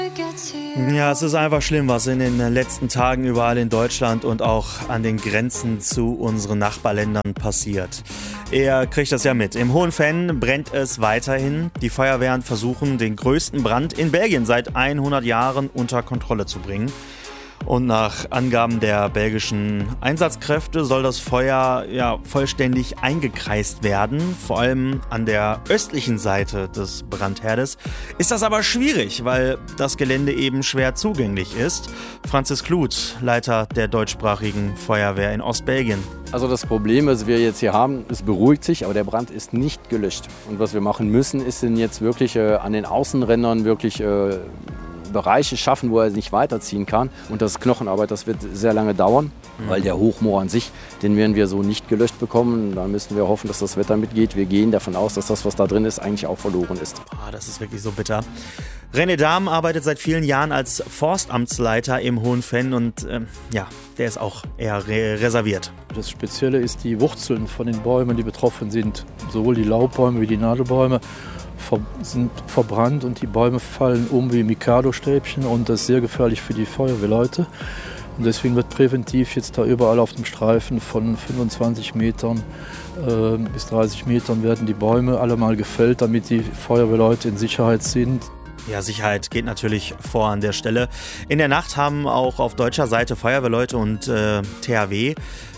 Ja, es ist einfach schlimm, was in den letzten Tagen überall in Deutschland und auch an den Grenzen zu unseren Nachbarländern passiert. Ihr kriegt das ja mit. Im Hohenvenn brennt es weiterhin. Die Feuerwehren versuchen, den größten Brand in Belgien seit 100 Jahren unter Kontrolle zu bringen. Und nach Angaben der belgischen Einsatzkräfte soll das Feuer vollständig eingekreist werden. Vor allem an der östlichen Seite des Brandherdes ist das aber schwierig, weil das Gelände eben schwer zugänglich ist. Franzis Kluth, Leiter der deutschsprachigen Feuerwehr in Ostbelgien. Also das Problem, was wir jetzt hier haben, es beruhigt sich, aber der Brand ist nicht gelöscht. Und was wir machen müssen, ist jetzt wirklich an den Außenrändern wirklich Bereiche schaffen, wo er nicht weiterziehen kann. Und das ist Knochenarbeit, das wird sehr lange dauern, weil der Hochmoor an sich, den werden wir so nicht gelöscht bekommen. Da müssen wir hoffen, dass das Wetter mitgeht. Wir gehen davon aus, dass das, was da drin ist, eigentlich auch verloren ist. Das ist wirklich so bitter. René Dahm arbeitet seit vielen Jahren als Forstamtsleiter im Hohenvenn und der ist auch eher reserviert. Das Spezielle ist die Wurzeln von den Bäumen, die betroffen sind. Sowohl die Laubbäume wie die Nadelbäume sind verbrannt und die Bäume fallen um wie Mikado-Stäbchen und das ist sehr gefährlich für die Feuerwehrleute. Und deswegen wird präventiv jetzt da überall auf dem Streifen von 25 Metern bis 30 Metern werden die Bäume alle mal gefällt, damit die Feuerwehrleute in Sicherheit sind. Ja, Sicherheit geht natürlich vor an der Stelle. In der Nacht haben auch auf deutscher Seite Feuerwehrleute und THW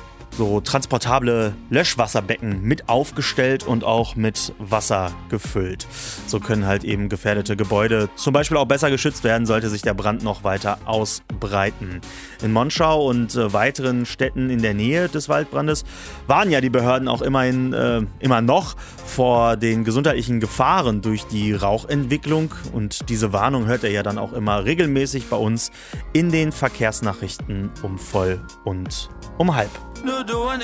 so transportable Löschwasserbecken mit aufgestellt und auch mit Wasser gefüllt. So können halt eben gefährdete Gebäude zum Beispiel auch besser geschützt werden, sollte sich der Brand noch weiter ausbreiten. In Monschau und weiteren Städten in der Nähe des Waldbrandes warnen ja die Behörden auch immer noch vor den gesundheitlichen Gefahren durch die Rauchentwicklung. Und diese Warnung hört ihr ja dann auch immer regelmäßig bei uns in den Verkehrsnachrichten um voll und um halb.